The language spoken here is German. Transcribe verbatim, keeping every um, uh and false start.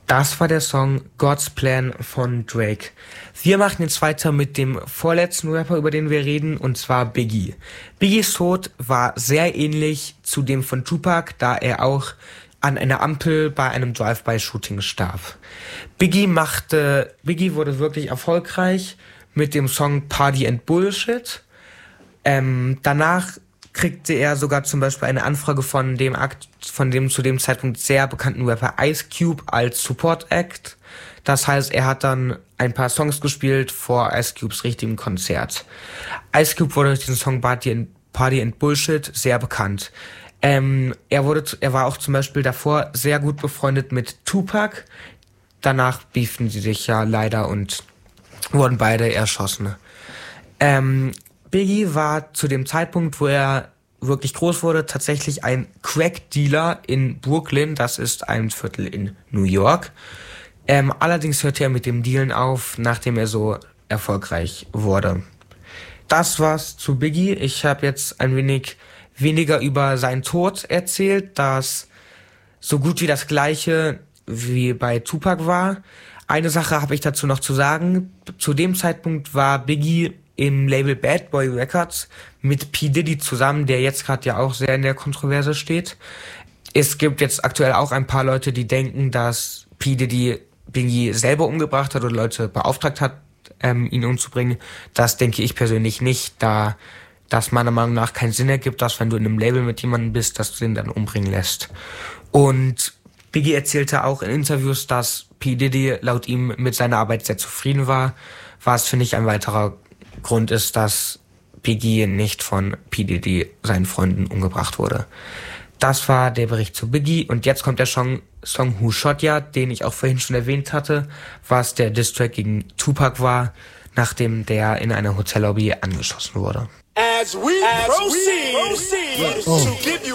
Das war der Song God's Plan von Drake. Wir machen jetzt weiter mit dem vorletzten Rapper, über den wir reden, und zwar Biggie. Biggies Tod war sehr ähnlich zu dem von Tupac, da er auch an einer Ampel bei einem Drive-by-Shooting starb. Biggie machte, Biggie wurde wirklich erfolgreich mit dem Song Party and Bullshit. Ähm, danach kriegte er sogar zum Beispiel eine Anfrage von dem Akt, von dem zu dem Zeitpunkt sehr bekannten Rapper Ice Cube als Support Act. Das heißt, er hat dann ein paar Songs gespielt vor Ice Cubes richtigem Konzert. Ice Cube wurde durch diesen Song Party and, Party and Bullshit sehr bekannt. Ähm, er wurde, er war auch zum Beispiel davor sehr gut befreundet mit Tupac. Danach beeften sie sich ja leider und wurden beide erschossen. Ähm, Biggie war zu dem Zeitpunkt, wo er wirklich groß wurde, tatsächlich ein Crack-Dealer in Brooklyn. Das ist ein Viertel in New York. Ähm, allerdings hörte er mit dem Dealen auf, nachdem er so erfolgreich wurde. Das war's zu Biggie. Ich habe jetzt ein wenig weniger über seinen Tod erzählt, das so gut wie das gleiche wie bei Tupac war. Eine Sache habe ich dazu noch zu sagen. Zu dem Zeitpunkt war Biggie im Label Bad Boy Records mit P. Diddy zusammen, der jetzt gerade ja auch sehr in der Kontroverse steht. Es gibt jetzt aktuell auch ein paar Leute, die denken, dass P. Diddy Biggie selber umgebracht hat oder Leute beauftragt hat, ähm, ihn umzubringen. Das denke ich persönlich nicht, da das meiner Meinung nach keinen Sinn ergibt, dass wenn du in einem Label mit jemandem bist, dass du den dann umbringen lässt. Und Biggie erzählte auch in Interviews, dass P. Diddy laut ihm mit seiner Arbeit sehr zufrieden war, was, finde ich, ein weiterer Grund ist, dass Biggie nicht von P. Diddy, seinen Freunden, umgebracht wurde. Das war der Bericht zu Biggie und jetzt kommt der Song, Song Who Shot Ya, den ich auch vorhin schon erwähnt hatte, was der Diss-Track gegen Tupac war, nachdem der in einer Hotellobby angeschossen wurde. As we, As proceed, we proceed oh. to give you